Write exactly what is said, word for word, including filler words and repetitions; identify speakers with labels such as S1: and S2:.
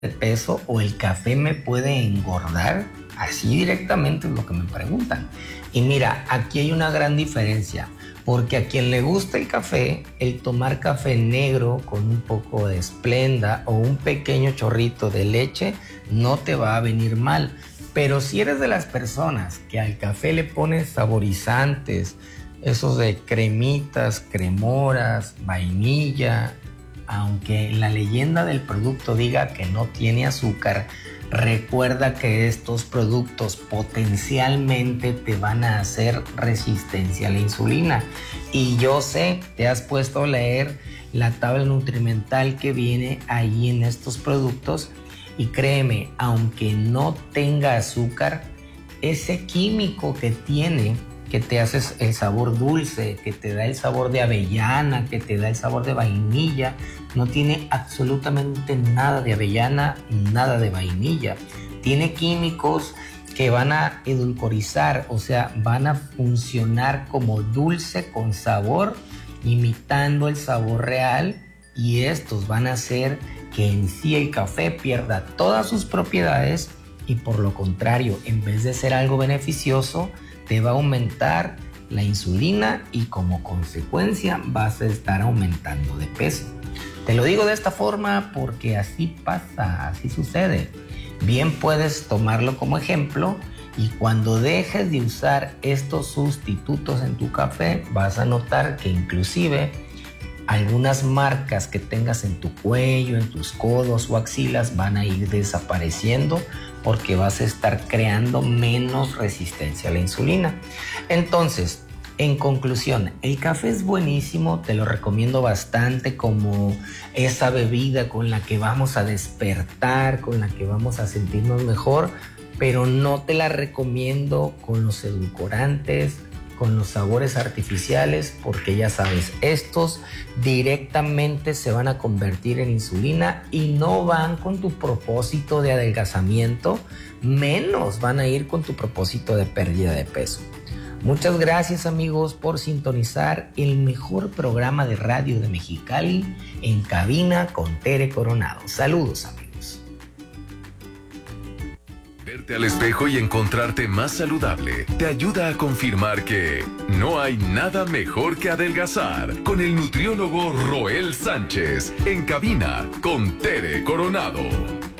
S1: de peso o el café me puede engordar? Así directamente es lo que me preguntan. Y mira, aquí hay una gran diferencia, porque a quien le gusta el café, el tomar café negro con un poco de esplenda o un pequeño chorrito de leche no te va a venir mal. Pero si eres de las personas que al café le pones saborizantes, esos de cremitas, cremoras, vainilla, aunque la leyenda del producto diga que no tiene azúcar, recuerda que estos productos potencialmente te van a hacer resistencia a la insulina. Y yo sé, te has puesto a leer la tabla nutrimental que viene ahí en estos productos y créeme, aunque no tenga azúcar, ese químico que tiene, que te hace el sabor dulce, que te da el sabor de avellana, que te da el sabor de vainilla, no tiene absolutamente nada de avellana, nada de vainilla. Tiene químicos que van a edulcorizar, o sea, van a funcionar como dulce con sabor, imitando el sabor real, y estos van a hacer que en sí el café pierda todas sus propiedades y por lo contrario, en vez de ser algo beneficioso, te va a aumentar la insulina y como consecuencia vas a estar aumentando de peso. Te lo digo de esta forma porque así pasa, así sucede. Bien puedes tomarlo como ejemplo y cuando dejes de usar estos sustitutos en tu café, vas a notar que inclusive algunas marcas que tengas en tu cuello, en tus codos o axilas van a ir desapareciendo porque vas a estar creando menos resistencia a la insulina. Entonces, en conclusión, el café es buenísimo, te lo recomiendo bastante como esa bebida con la que vamos a despertar, con la que vamos a sentirnos mejor, pero no te la recomiendo con los edulcorantes, con los sabores artificiales, porque ya sabes, estos directamente se van a convertir en insulina y no van con tu propósito de adelgazamiento, menos van a ir con tu propósito de pérdida de peso. Muchas gracias amigos por sintonizar el mejor programa de radio de Mexicali, En Cabina con Tere Coronado. Saludos amigos.
S2: Verte al espejo y encontrarte más saludable te ayuda a confirmar que no hay nada mejor que adelgazar con el nutriólogo Roel Sánchez. En Cabina con Tere Coronado.